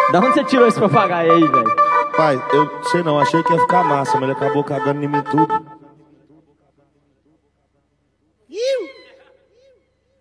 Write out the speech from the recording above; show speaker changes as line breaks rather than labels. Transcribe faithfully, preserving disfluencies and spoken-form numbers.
Da onde você tirou esse papagaio aí, velho?
Pai, eu sei não, achei que ia ficar massa, mas ele acabou cagando em mim tudo.